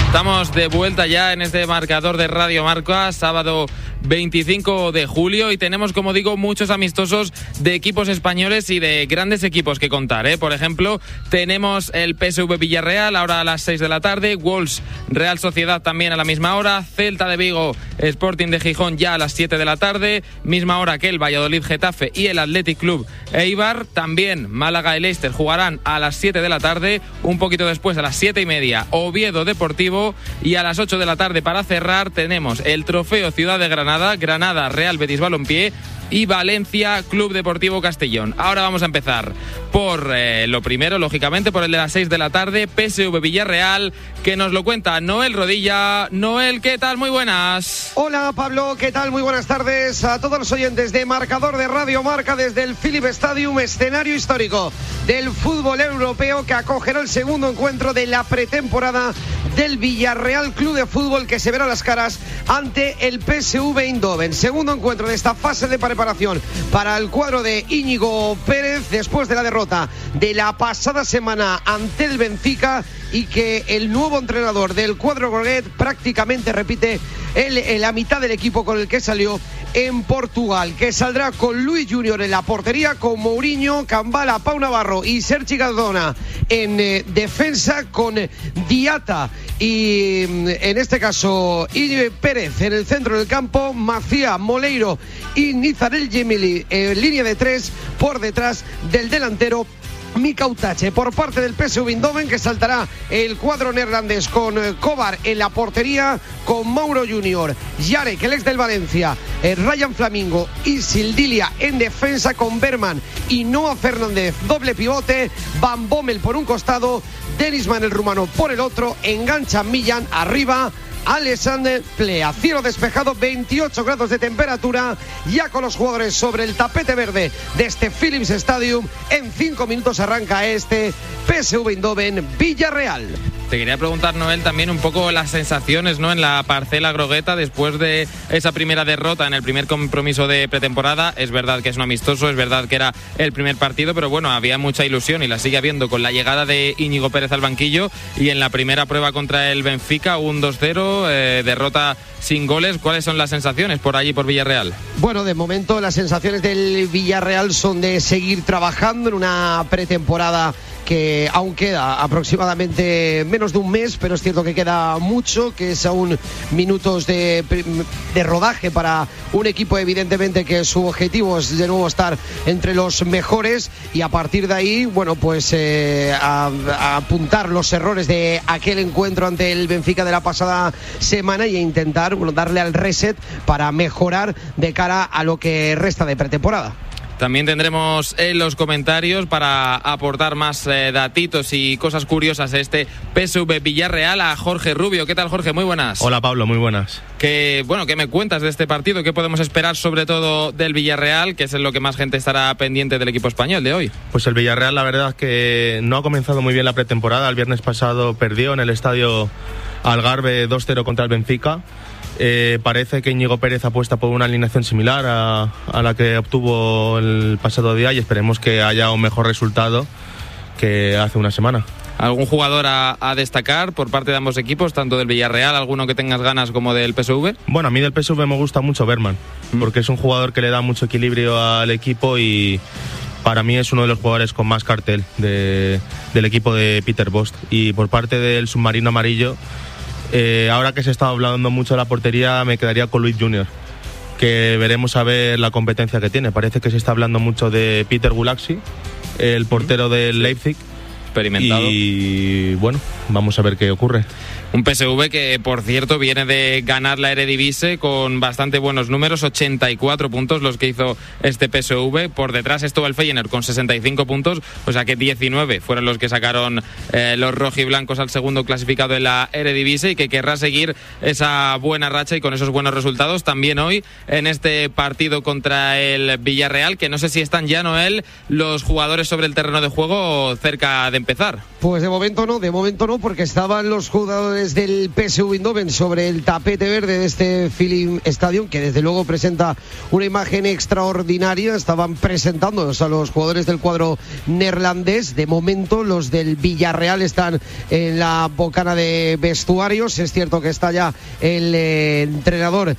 Estamos de vuelta ya en este marcador de Radio Marca, sábado 25 de julio, y tenemos, como digo, muchos amistosos de equipos españoles y de grandes equipos que contar, ¿eh? Por ejemplo, tenemos el PSV Villarreal ahora a las 6 de la tarde, Wolves Real Sociedad también a la misma hora, Celta de Vigo Sporting de Gijón ya a las 7 de la tarde, misma hora que el Valladolid Getafe y el Athletic Club Eibar. También Málaga y Leicester jugarán a las 7 de la tarde, un poquito después a las 7:30 Oviedo Deportivo, y a las 8 de la tarde para cerrar tenemos el Trofeo Ciudad de Granada Real Betis Balompié y Valencia Club Deportivo Castellón. Ahora vamos a empezar por lo primero, lógicamente, por el de las 6 de la tarde, PSV Villarreal, que nos lo cuenta Noel Rodilla. Noel, ¿qué tal? Muy buenas. Hola Pablo, ¿qué tal? Muy buenas tardes a todos los oyentes de Marcador de Radio Marca desde el Philips Stadium, escenario histórico del fútbol europeo, que acogerá el segundo encuentro de la pretemporada del Villarreal Club de Fútbol, que se verá las caras ante el PSV Eindhoven. Segundo encuentro de esta fase de preparación para el cuadro de Íñigo Pérez después de la derrota de la pasada semana ante el Benfica, y que el nuevo entrenador del cuadro groguet prácticamente repite la mitad del equipo con el que salió en Portugal, que saldrá con Luis Junior en la portería, con Mourinho, Cambala, Pau Navarro y Sergi Cardona en defensa, con Diata y en este caso Íñigo Pérez en el centro del campo, Macía, Moleiro y Nizarel Gemili en línea de tres por detrás del delantero Mika Utache. Por parte del PSV Eindhoven, que saltará el cuadro neerlandés con Kovar en la portería, con Mauro Junior, Jarek, el ex del Valencia, Ryan Flamingo y Sildilia en defensa, con Berman y Noah Fernández doble pivote, Van Bommel por un costado, Dennisman el rumano por el otro, engancha Millán arriba, Alexander Plea. Cielo despejado, 28 grados de temperatura, ya con los jugadores sobre el tapete verde de este Philips Stadium. En 5 minutos arranca este PSV Eindhoven Villarreal. Te quería preguntar, Noel, también un poco las sensaciones, ¿no?, en la parcela grogueta después de esa primera derrota en el primer compromiso de pretemporada. Es verdad que es un amistoso, es verdad que era el primer partido, pero bueno, había mucha ilusión y la sigue habiendo con la llegada de Íñigo Pérez al banquillo, y en la primera prueba contra el Benfica, un 2-0, derrota sin goles. ¿Cuáles son las sensaciones por allí, por Villarreal? Bueno, de momento las sensaciones del Villarreal son de seguir trabajando en una pretemporada que aún queda aproximadamente menos de un mes, pero es cierto que queda mucho, que es aún minutos de rodaje para un equipo, evidentemente, que su objetivo es de nuevo estar entre los mejores, y a partir de ahí, bueno, pues a apuntar los errores de aquel encuentro ante el Benfica de la pasada semana y a intentar, bueno, darle al reset para mejorar de cara a lo que resta de pretemporada. También tendremos en los comentarios, para aportar más datitos y cosas curiosas de este PSV Villarreal, a Jorge Rubio. ¿Qué tal, Jorge? Muy buenas. Hola, Pablo, muy buenas. ¿Qué me cuentas de este partido? ¿Qué podemos esperar sobre todo del Villarreal, que es en lo que más gente estará pendiente del equipo español de hoy? Pues el Villarreal, la verdad es que no ha comenzado muy bien la pretemporada. El viernes pasado perdió en el estadio Algarve 2-0 contra el Benfica. Parece que Íñigo Pérez apuesta por una alineación similar a la que obtuvo el pasado día, y esperemos que haya un mejor resultado que hace una semana. ¿Algún jugador a destacar por parte de ambos equipos, tanto del Villarreal, alguno que tengas ganas, como del PSV? Bueno, a mí del PSV me gusta mucho Berman, porque es un jugador que le da mucho equilibrio al equipo, y para mí es uno de los jugadores con más cartel del equipo de Peter Bosz. Y por parte del submarino amarillo, ahora que se está hablando mucho de la portería, me quedaría con Luis Junior, que veremos a ver la competencia que tiene. Parece que se está hablando mucho de Peter Gulaxi, el portero del Leipzig. Experimentado. Y bueno, vamos a ver qué ocurre. Un PSV que, por cierto, viene de ganar la Eredivisie con bastante buenos números, 84 puntos los que hizo este PSV. Por detrás estuvo el Feyenoord con 65 puntos, o sea que 19 fueron los que sacaron los rojiblancos al segundo clasificado en la Eredivisie, y que querrá seguir esa buena racha y con esos buenos resultados también hoy en este partido contra el Villarreal, que no sé si están ya, Noel, los jugadores sobre el terreno de juego cerca de empezar. Pues de momento no, porque estaban los jugadores del PSV Eindhoven sobre el tapete verde de este Philips Stadium, que desde luego presenta una imagen extraordinaria. Estaban presentándonos a los jugadores del cuadro neerlandés. De momento los del Villarreal están en la bocana de vestuarios. Es cierto que está ya el entrenador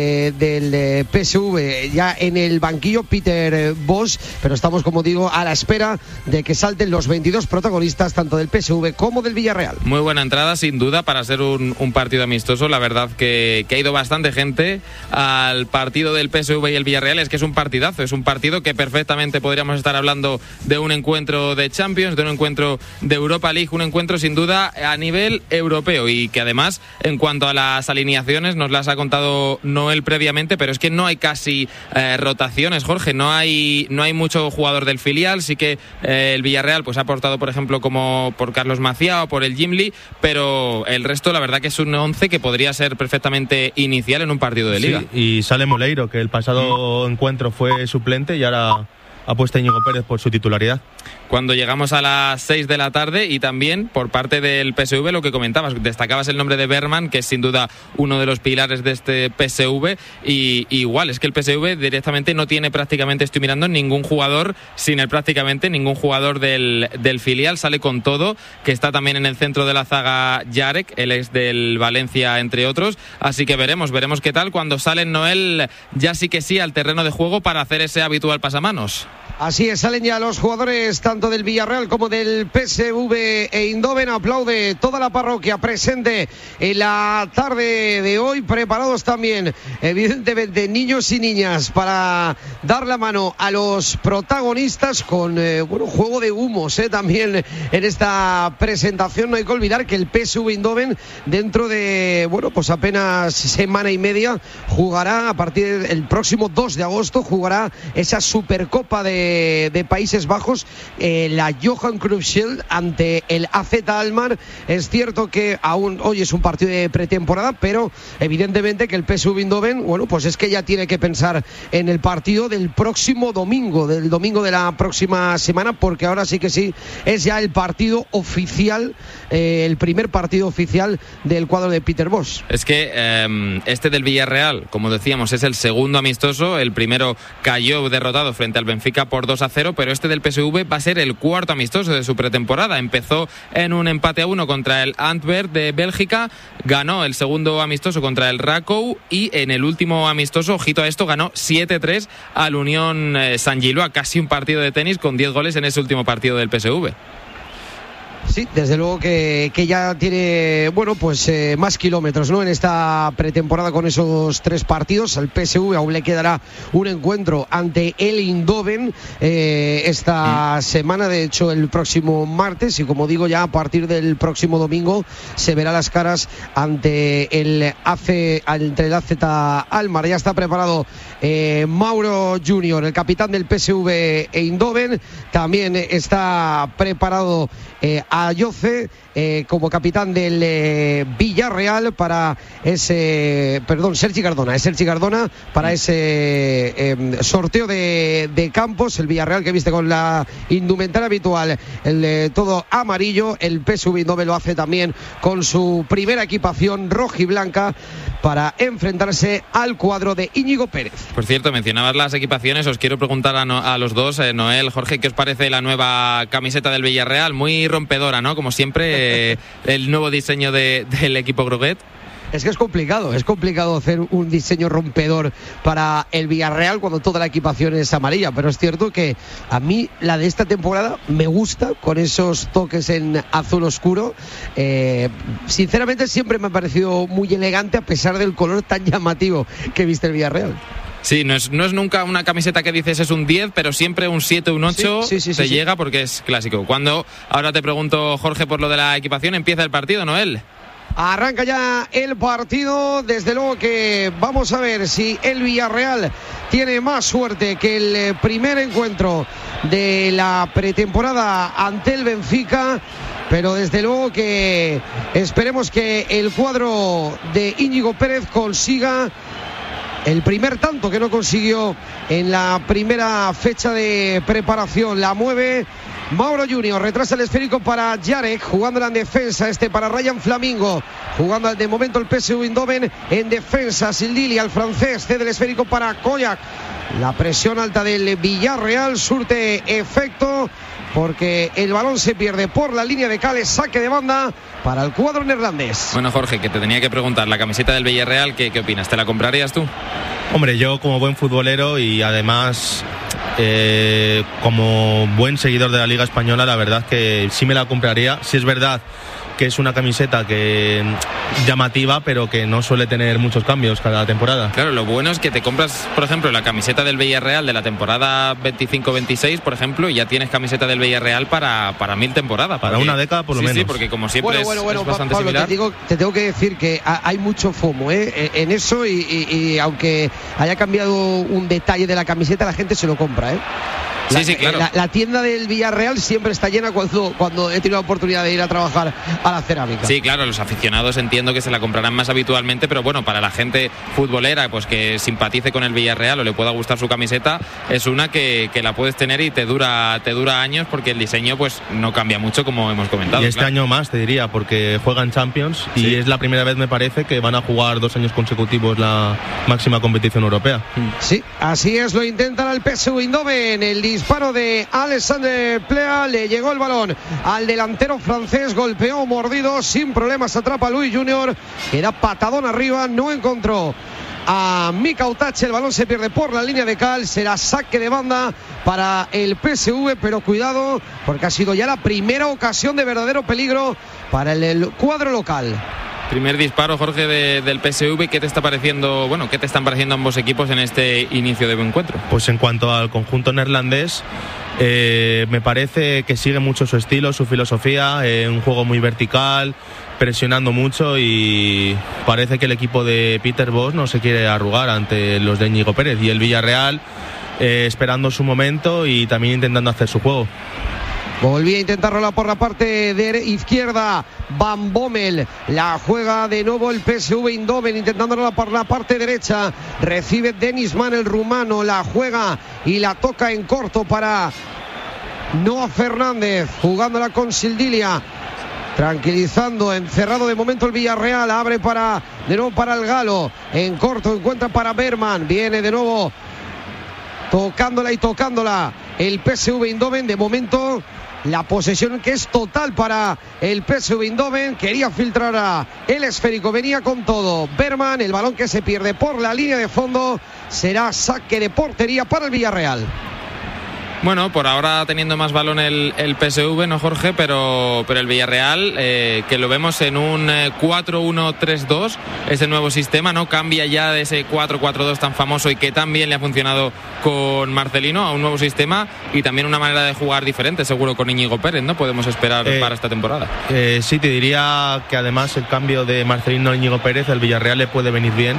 del PSV ya en el banquillo, Peter Bosz, pero estamos, como digo, a la espera de que salten los 22 protagonistas, tanto del PSV como del Villarreal. Muy buena entrada, sin duda, para ser un partido amistoso. La verdad que ha ido bastante gente al partido del PSV y el Villarreal. Es que es un partidazo, es un partido que perfectamente podríamos estar hablando de un encuentro de Champions, de un encuentro de Europa League, un encuentro sin duda a nivel europeo, y que además, en cuanto a las alineaciones, nos las ha contado Noel previamente, pero es que no hay casi rotaciones, Jorge, no hay mucho jugador del filial. Sí que el Villarreal pues ha aportado, por ejemplo, como por Carlos Maciá o por el Gimli, pero el resto, la verdad que es un 11 que podría ser perfectamente inicial en un partido de Liga. Sí, y sale Moleiro, que el pasado encuentro fue suplente y ahora ha puesto a Íñigo Pérez por su titularidad. Cuando llegamos a las 6 de la tarde, y también por parte del PSV, lo que comentabas, destacabas el nombre de Bergman, que es sin duda uno de los pilares de este PSV, y igual, es que el PSV directamente no tiene prácticamente, estoy mirando, ningún jugador, prácticamente ningún jugador del filial. Sale con todo, que está también en el centro de la zaga Jarek, él es del Valencia, entre otros, así que veremos qué tal cuando sale Noel, ya sí que sí, al terreno de juego para hacer ese habitual pasamanos. Así es, salen ya los jugadores tanto del Villarreal como del PSV Eindhoven. Aplaude toda la parroquia presente en la tarde de hoy, preparados también evidentemente niños y niñas para dar la mano a los protagonistas con juego de humos también en esta presentación. No hay que olvidar que el PSV Eindhoven dentro de pues apenas semana y media jugará, a partir del próximo 2 de agosto jugará esa Supercopa de Países Bajos, la Johan Cruyff Shield ante el AZ Alkmaar. Es cierto que aún hoy es un partido de pretemporada, pero evidentemente que el PSV Eindhoven, pues es que ya tiene que pensar en el partido del próximo domingo, del domingo de la próxima semana, porque ahora sí que sí es ya el partido oficial, el primer partido oficial del cuadro de Peter Bosz. Es que este del Villarreal, como decíamos, es el segundo amistoso. El primero cayó derrotado frente al Benfica por 2-0, pero este del PSV va a ser el cuarto amistoso de su pretemporada. Empezó en un empate a 1 contra el Antwerp de Bélgica, ganó el segundo amistoso contra el Rakow, y en el último amistoso, ojito a esto, ganó 7-3 al Unión Saint-Gilloise, casi un partido de tenis con 10 goles en ese último partido del PSV. Sí, desde luego que ya tiene más kilómetros, ¿no?, en esta pretemporada con esos 3 partidos. Al PSV aún le quedará un encuentro ante el Eindhoven esta semana, de hecho el próximo martes, y como digo, ya a partir del próximo domingo se verá las caras ante el AZ Alkmaar. Ya está preparado Mauro Junior, el capitán del PSV Eindhoven. También está preparado Ayoce como capitán del Villarreal para Sergi Cardona para ese sorteo de campos. El Villarreal, que viste con la indumentaria habitual, el todo amarillo. El PSV Eindhoven lo hace también con su primera equipación rojiblanca para enfrentarse al cuadro de Íñigo Pérez. Por cierto, mencionabas las equipaciones, os quiero preguntar a los dos, Noel, Jorge, ¿qué os parece la nueva camiseta del Villarreal? Muy rompedora, ¿no? Como siempre, el nuevo diseño del equipo Groguet. Es que es complicado hacer un diseño rompedor para el Villarreal cuando toda la equipación es amarilla, pero es cierto que a mí la de esta temporada me gusta, con esos toques en azul oscuro. Sinceramente siempre me ha parecido muy elegante, a pesar del color tan llamativo que viste el Villarreal. Sí, no es nunca una camiseta que dices es un 10, pero siempre un 7, un 8 te llega porque es clásico. Ahora te pregunto, Jorge, por lo de la equipación, empieza el partido, Noel. Arranca ya el partido, desde luego que vamos a ver si el Villarreal tiene más suerte que el primer encuentro de la pretemporada ante el Benfica, pero desde luego que esperemos que el cuadro de Íñigo Pérez consiga el primer tanto que no consiguió en la primera fecha de preparación. La mueve Mauro Junior retrasa el esférico para Jarek, jugándola en defensa, para Ryan Flamingo, jugando de momento el PSV Eindhoven en defensa. Sildilia, el francés, cede el esférico para Koyak. La presión alta del Villarreal surte efecto, porque el balón se pierde por la línea de Cal, saque de banda para el cuadro neerlandés. Bueno, Jorge, que te tenía que preguntar, la camiseta del Villarreal, ¿qué opinas? ¿Te la comprarías tú? Hombre, yo como buen futbolero y además como buen seguidor de la Liga Española, la verdad que sí me la compraría. Sí es verdad que es una camiseta que llamativa, pero que no suele tener muchos cambios cada temporada. Claro, lo bueno es que te compras, por ejemplo, la camiseta del Villarreal de la temporada 25-26, por ejemplo, y ya tienes camiseta del Villarreal para 1000 temporadas. Para una década por lo menos. Sí, porque como siempre es bastante Pablo, similar. Te tengo que decir que hay mucho FOMO en eso, y aunque haya cambiado un detalle de la camiseta, la gente se lo compra, Sí, claro. La tienda del Villarreal siempre está llena cuando he tenido la oportunidad de ir a trabajar a la cerámica. Sí, claro, los aficionados entiendo que se la comprarán más habitualmente, pero bueno, para la gente futbolera, pues que simpatice con el Villarreal o le pueda gustar su camiseta, es una que la puedes tener y te dura años, porque el diseño pues no cambia mucho, como hemos comentado. Y este año más, te diría, porque juegan Champions y es la primera vez, me parece, que van a jugar 2 años consecutivos la máxima competición europea. Sí, así es, lo intentan al PSV Eindhoven. El disparo de Alexander Plea, le llegó el balón al delantero francés, golpeó mordido, sin problemas atrapa a Luis Junior, que da patadón arriba, no encontró a Mika Utache, el balón se pierde por la línea de Cal, será saque de banda para el PSV, pero cuidado, porque ha sido ya la primera ocasión de verdadero peligro para el cuadro local. Primer disparo, Jorge, del PSV. ¿Qué te está pareciendo? Bueno, ¿qué te están pareciendo ambos equipos en este inicio de encuentro? Pues en cuanto al conjunto neerlandés, me parece que sigue mucho su estilo, su filosofía, un juego muy vertical, presionando mucho, y parece que el equipo de Peter Bosz no se quiere arrugar ante los de Íñigo Pérez, y el Villarreal esperando su momento y también intentando hacer su juego. Volvía a intentarlo por la parte de izquierda Van Bommel, la juega de nuevo el PSV Eindhoven, intentándola por la parte derecha, recibe Denis Mann, el rumano, la juega y la toca en corto para Noah Fernández, jugándola con Sildilia, tranquilizando, encerrado de momento el Villarreal, abre de nuevo para el galo, en corto encuentra para Berman, viene de nuevo tocándola el PSV Eindhoven, de momento la posesión que es total para el PSV Eindhoven, quería filtrar a el esférico, venía con todo Berman, el balón que se pierde por la línea de fondo, será saque de portería para el Villarreal. Bueno, por ahora teniendo más balón el PSV, ¿no, Jorge? Pero el Villarreal, que lo vemos en un 4-1-3-2, ese nuevo sistema, ¿no? Cambia ya de ese 4-4-2 tan famoso y que tan bien le ha funcionado con Marcelino a un nuevo sistema, y también una manera de jugar diferente, seguro, con Íñigo Pérez, ¿no? Podemos esperar para esta temporada. Sí, te diría que además el cambio de Marcelino a Íñigo Pérez al Villarreal le puede venir bien,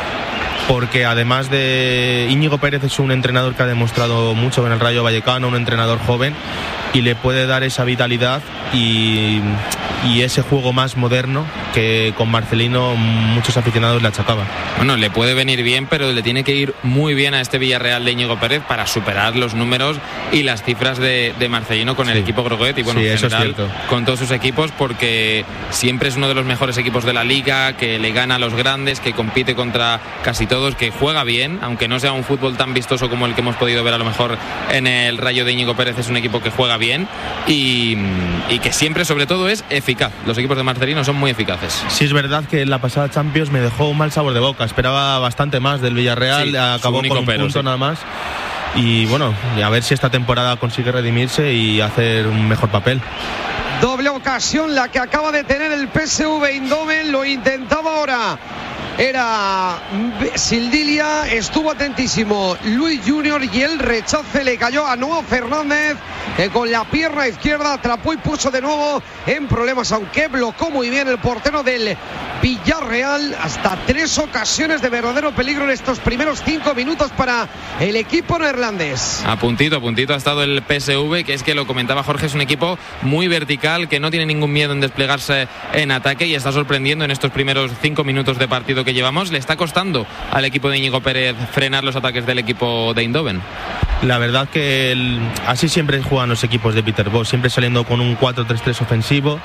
porque además de Íñigo Pérez es un entrenador que ha demostrado mucho en el Rayo Vallecano, un entrenador joven, y le puede dar esa vitalidad y ese juego más moderno que con Marcelino muchos aficionados le achacaban. Bueno, le puede venir bien, pero le tiene que ir muy bien a este Villarreal de Íñigo Pérez para superar los números y las cifras de Marcelino con el equipo Groguet, y bueno, en general con todos sus equipos, porque siempre es uno de los mejores equipos de la liga, que le gana a los grandes, que compite contra casi todos, que juega bien, aunque no sea un fútbol tan vistoso como el que hemos podido ver a lo mejor en el Rayo de Íñigo Pérez. Es un equipo que juega bien y que siempre, sobre todo, es eficaz. Los equipos de Marcelino son muy eficaces. Sí, es verdad que en la pasada Champions me dejó un mal sabor de boca. Esperaba bastante más del Villarreal, acabó con un punto nada más. Y bueno, a ver si esta temporada consigue redimirse y hacer un mejor papel. Doble ocasión la que acaba de tener el PSV Eindhoven, lo intentaba ahora. Era Sildilia, estuvo atentísimo Luis Junior, y el rechace le cayó a Noah Fernández, que con la pierna izquierda atrapó y puso de nuevo en problemas, aunque blocó muy bien el portero del Villarreal. Hasta 3 ocasiones de verdadero peligro en estos primeros 5 minutos para el equipo neerlandés. A puntito ha estado el PSV, que es que lo comentaba Jorge, es un equipo muy vertical, que no tiene ningún miedo en desplegarse en ataque, y está sorprendiendo en estos primeros 5 minutos de partido que llevamos. Le está costando al equipo de Íñigo Pérez frenar los ataques del equipo de Eindhoven. La verdad que así siempre juegan los equipos de Peter Bosz, siempre saliendo con un 4-3-3 ofensivo,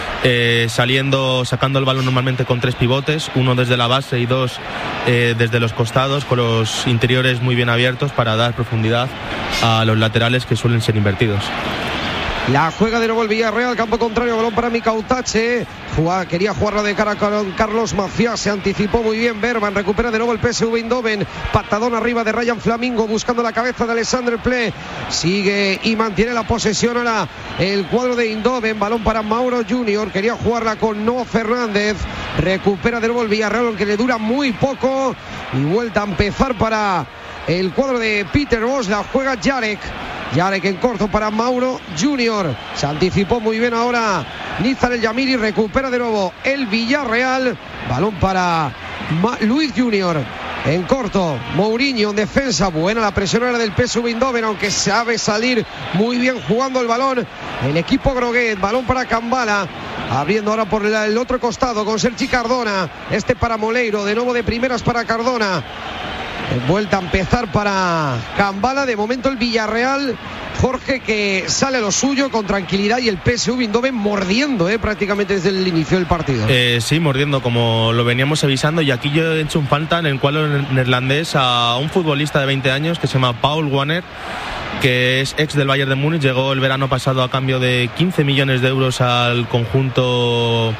sacando el balón normalmente con 3 pivotes, uno desde la base y 2 desde los costados, con los interiores muy bien abiertos para dar profundidad a los laterales que suelen ser invertidos. La juega de nuevo el Villarreal, campo contrario, balón para Mikautache. Quería jugarla de cara con Carlos Maciá, se anticipó muy bien Berman, recupera de nuevo el PSV Eindhoven, patadón arriba de Ryan Flamingo buscando la cabeza de Alexander Ple, sigue y mantiene la posesión ahora el cuadro de Eindhoven, balón para Mauro Junior, quería jugarla con Noah Fernández, recupera de nuevo el Villarreal, aunque le dura muy poco, y vuelta a empezar para el cuadro de Peter Bosz, la juega Jarek en corto para Mauro Junior, se anticipó muy bien ahora Nizar el Yamiri, recupera de nuevo el Villarreal, balón para Luis Junior en corto, Mourinho en defensa, buena la presión ahora del PSV Eindhoven, aunque sabe salir muy bien jugando el balón el equipo groguet, balón para Kambala, abriendo ahora por el otro costado con Sergi Cardona, para Moleiro, de nuevo de primeras para Cardona. Vuelta a empezar para Kambala, de momento el Villarreal, Jorge, que sale a lo suyo con tranquilidad, y el PSV Eindhoven mordiendo prácticamente desde el inicio del partido. Sí, mordiendo como lo veníamos avisando, y aquí yo he hecho un falta en el cuadro neerlandés a un futbolista de 20 años que se llama Paul Wanner, que es ex del Bayern de Múnich, llegó el verano pasado a cambio de 15 millones de euros al conjunto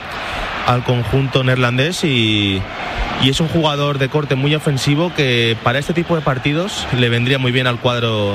neerlandés, y es un jugador de corte muy ofensivo que para este tipo de partidos le vendría muy bien al cuadro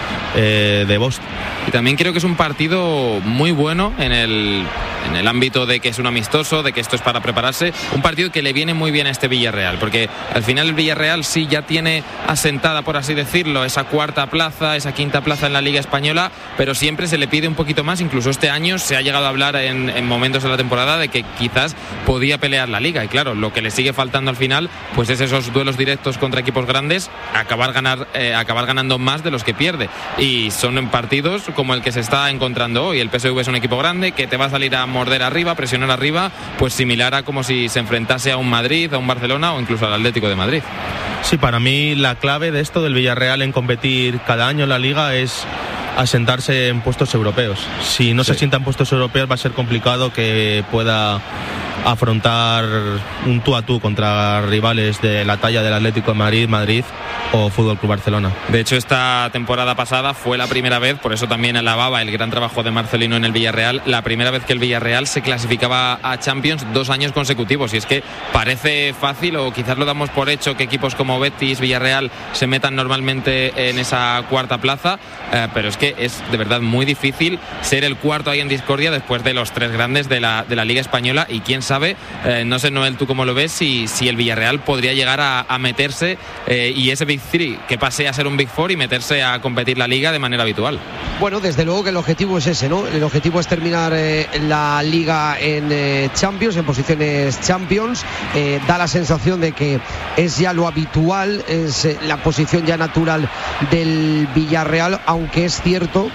de Bosz. Y también creo que es un partido muy bueno en el ámbito de que es un amistoso, de que esto es para prepararse, un partido que le viene muy bien a este Villarreal, porque al final el Villarreal sí ya tiene asentada, por así decirlo, esa cuarta plaza, esa quinta plaza en la Liga Española, pero siempre se le pide un poquito más. Incluso este año se ha llegado a hablar en momentos de la temporada de que quizás podía pelear la Liga, y claro, lo que le sigue faltando al final pues es esos duelos directos contra equipos grandes, acabar ganando más de los que pierde, y son en partidos como el que se está encontrando hoy. El PSV es un equipo grande que te va a salir a morder arriba, presionar arriba, pues similar a como si se enfrentase a un Madrid, a un Barcelona o incluso al Atlético de Madrid. Sí, para mí la clave de esto del Villarreal en competir cada año en la Liga es asentarse en puestos europeos. Si no se asienta en puestos europeos va a ser complicado que pueda afrontar un tú a tú contra rivales de la talla del Atlético de Madrid o Fútbol Club Barcelona. De hecho, esta temporada pasada fue la primera vez, por eso también alababa el gran trabajo de Marcelino en el Villarreal, la primera vez que el Villarreal se clasificaba a Champions 2 años consecutivos. Y es que parece fácil, o quizás lo damos por hecho, que equipos como Betis, Villarreal se metan normalmente en esa cuarta plaza, pero es que es de verdad muy difícil ser el cuarto ahí en discordia después de los 3 grandes de la Liga Española. Y quién sabe, no sé, Noel, tú cómo lo ves, si el Villarreal podría llegar a meterse y ese Big 3 que pase a ser un Big 4 y meterse a competir la Liga de manera habitual. Bueno, desde luego que el objetivo es ese, ¿no? El objetivo es terminar la Liga en Champions, en posiciones Champions. Da la sensación de que es ya lo habitual, es la posición ya natural del Villarreal, aunque es cierto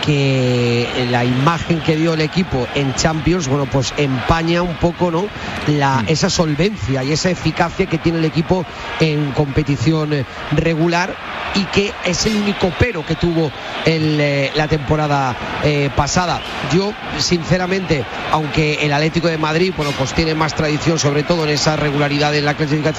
que la imagen que dio el equipo en Champions, bueno, pues empaña un poco, ¿no?, esa solvencia y esa eficacia que tiene el equipo en competición regular, y que es el único pero que tuvo la temporada pasada. Yo, sinceramente, aunque el Atlético de Madrid, bueno, pues tiene más tradición, sobre todo en esa regularidad en la clasificación